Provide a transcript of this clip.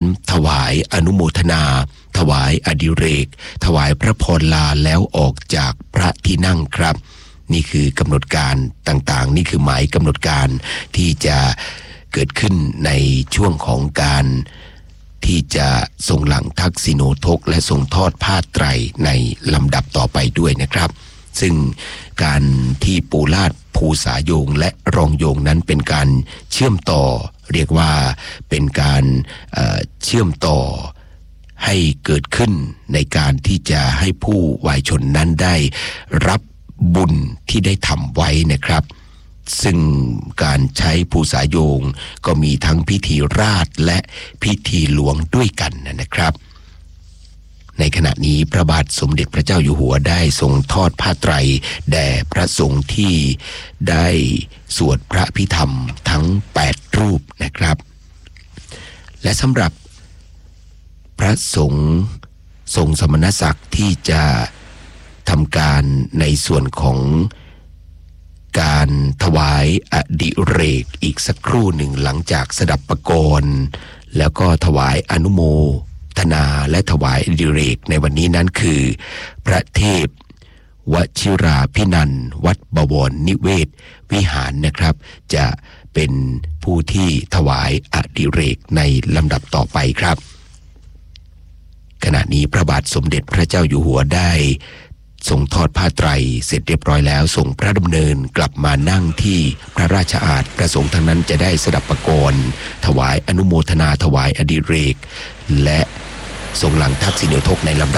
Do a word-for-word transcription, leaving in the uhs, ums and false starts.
ถวายอนุโมทนาถวายอดิเรกถวายพระพรลาแล้วออกจากพระที่นั่งครับนี่คือกำหนดการต่างๆนี่คือหมายกำหนดการที่จะเกิดขึ้นในช่วงของการที่จะทรงหลังทักษิโนทกและทรงทอดผ้าไตรในลำดับต่อไปด้วยนะครับซึ่งการที่ปู่ลาดภูษาโยงและรองโยงนั้นเป็นการเชื่อมต่อเรียกว่าเป็นการเอ่อเชื่อมต่อให้เกิดขึ้นในการที่จะให้ผู้วายชนนั้นได้รับบุญที่ได้ทำไว้นะครับซึ่งการใช้ภูษาโยงก็มีทั้งพิธีราชและพิธีหลวงด้วยกันนะครับในขณะนี้พระบาทสมเด็จพระเจ้าอยู่หัวได้ทรงทอดผ้าไตรแด่พระสงฆ์ที่ได้สวดพระพิธรรมทั้งแปดรูปนะครับและสำหรับพระสงฆ์ทรงสมณศักดิ์ที่จะทำการในส่วนของการถวายอดิเรกอีกสักครู่หนึ่งหลังจากสดับประกรณ์แล้วก็ถวายอนุโมทนาและถวายอดิเรกในวันนี้นั้นคือพระเทพวชิราภินันท์วัดบวรนิเวศวิหารนะครับจะเป็นผู้ที่ถวายอดิเรกในลำดับต่อไปครับขณะนี้พระบาทสมเด็จพระเจ้าอยู่หัวได้ทรงทอดผ้าไตรเสร็จเรียบร้อยแล้วทรงพระดำเนินกลับมานั่งที่พระราชอาสน์ประสงค์ทั้งนั้นจะได้สดับประกรณ์ถวายอนุโมทนาถวายอดิเรกและทรงหลังทักษิโนทกในลำดับ